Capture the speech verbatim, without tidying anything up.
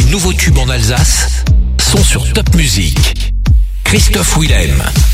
nouveaux tubes en Alsace sont sur Top Music. Christophe Willem.